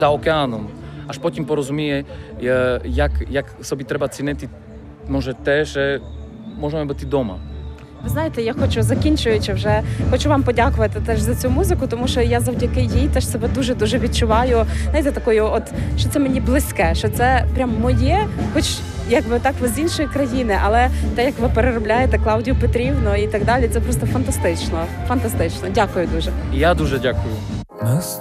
за океаном. Аж потім порозуміє, як собі треба цінити, може, те, що можемо бути вдома. Ви знаєте, я закінчуючи вже, хочу вам подякувати теж за цю музику, тому що я завдяки їй теж себе дуже-дуже відчуваю, знаєте, такою, от, що це мені близьке, що це прям моє, хоч якби так ви з іншої країни, але те, як ви переробляєте Клавдію Петрівну і так далі, це просто фантастично. Фантастично. Дякую дуже. І я дуже дякую.